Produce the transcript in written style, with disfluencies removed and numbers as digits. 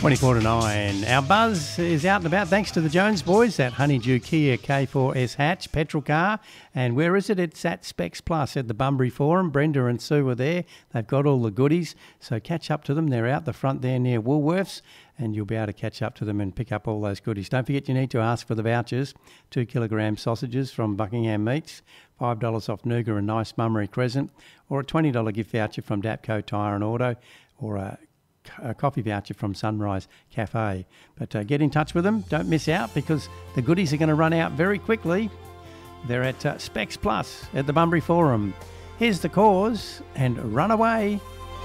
24 to 9. Our buzz is out and about thanks to the Jones boys, that Honeydew Kia K4S hatch petrol car. And where is it? It's at Specs Plus at the Bunbury Forum. Brenda and Sue are there. They've got all the goodies. So catch up to them. They're out the front there near Woolworths, and you'll be able to catch up to them and pick up all those goodies. Don't forget you need to ask for the vouchers. 2 kilogram sausages from Buckingham Meats, $5 off Nooga and Nice Mummery Crescent, or a $20 gift voucher from Dapco Tyre and Auto, or a coffee voucher from Sunrise Cafe. But get in touch with them. Don't miss out, because the goodies are going to run out very quickly. They're at Specs Plus at the Bunbury Forum. Here's The Cause and Run Away.